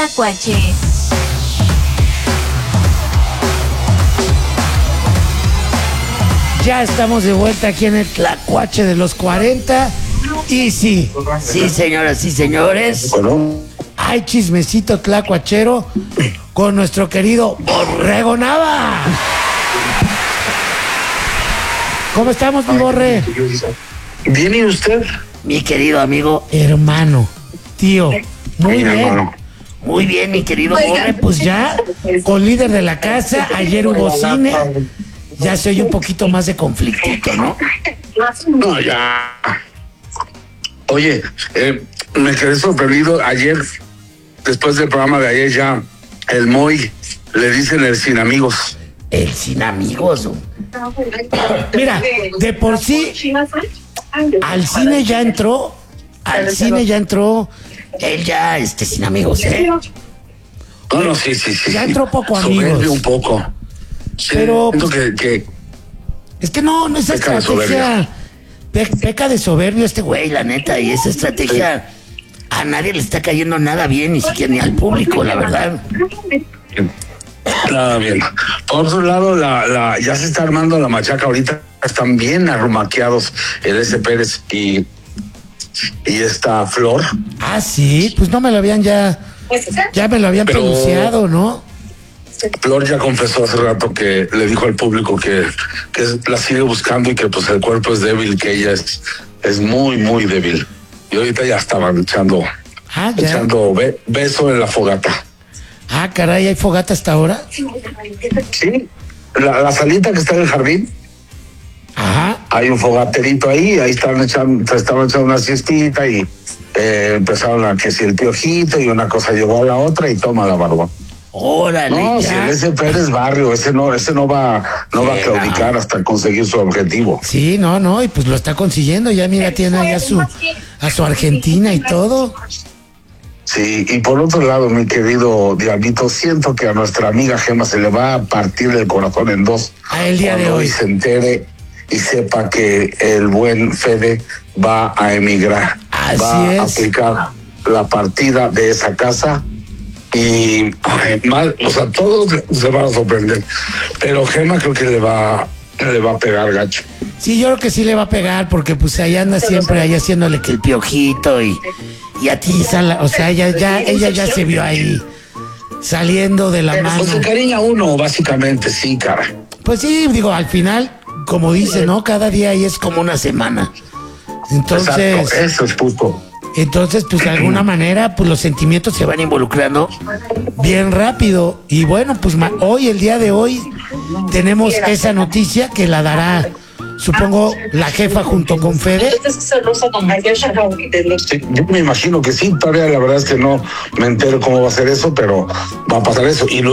Tlacuache. Ya estamos de vuelta aquí en el Tlacuache de los 40. Y sí, señoras y señores, hay chismecito tlacuachero con nuestro querido Borrego Nava. ¿Cómo estamos, mi Borre? ¿Bien y usted? Mi querido amigo, Hermano, tío, muy bien. Hermano. muy bien, mi querido Borre. Pues ya, con líder de la casa, ayer hubo cine, ya se oye un poquito más de conflictito, ¿no? No, ya. Oye, me quedé sorprendido ayer, después del programa de ayer ya, el Moy, le dicen el sin amigos. El sin amigos. Mira, de por sí, al cine ya entró, Él ya, sin amigos, ¿eh? No, sí. Ya entró poco Soberbio amigos. un poco. Sí, Pero, siento pues, que es que no, esa Peca de estrategia peca de soberbio este güey. Güey, la neta, y esa estrategia a nadie le está cayendo nada bien, ni siquiera ni al público, la verdad. nada bien. Por otro lado, ya se está armando la machaca ahorita. Están bien arrumaqueados el S. Pérez y esta Flor. Ah, sí, pues no me lo habían ya me lo habían Pero- pronunciado, ¿no? Flor ya confesó hace rato que le dijo al público que la sigue buscando y que pues el cuerpo es débil, que ella es muy, muy débil. Y ahorita ya estaban echando Ya. beso en la fogata. Ah, caray, ¿hay fogata hasta ahora? Sí, la salita que está en el jardín, Ajá. hay un fogaterito ahí estaban echando una siestita y empezaron a que si el piojito y una cosa llegó a la otra y toma la barba. Órale, No, si ya. ese Pérez Barrio, ese no va a claudicar hasta conseguir su objetivo. Sí, no, y pues lo está consiguiendo, ya mira, tiene ahí a su Argentina y todo. Sí, y por otro lado, mi querido Diablito, siento que a nuestra amiga Gema se le va a partir el corazón en dos. El día de cuando hoy. se entere y sepa que el buen Fede va a emigrar. Así va a es. aplicar la partida de esa casa. Y todos se van a sorprender. Pero Gema creo que le va a pegar gacho. Sí, yo creo que sí le va a pegar porque pues ahí anda siempre ahí haciéndole que el Piojito y a ti, o sea, ella ya se vio ahí saliendo de la mano. Pues se cariña a uno, básicamente, sí, cara. Pues sí, digo, al final, como dice, ¿no? Cada día ahí es como una semana. Entonces, Exacto, eso es puto. pues de alguna manera, pues los sentimientos se van involucrando bien rápido. Y bueno, pues hoy, el día de hoy, tenemos esa noticia que la dará, supongo, la jefa junto con Fede. Sí, yo me imagino que sí, todavía la verdad es que no me entero cómo va a ser eso, pero va a pasar eso. Y